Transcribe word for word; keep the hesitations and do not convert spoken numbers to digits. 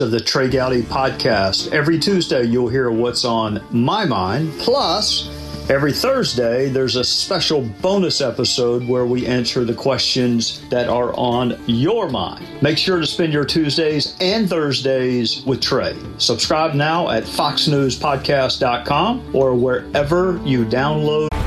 of the Trey Gowdy podcast. Every Tuesday, you'll hear what's on my mind. Plus, every Thursday, there's a special bonus episode where we answer the questions that are on your mind. Make sure to spend your Tuesdays and Thursdays with Trey. Subscribe now at fox news podcast dot com or wherever you download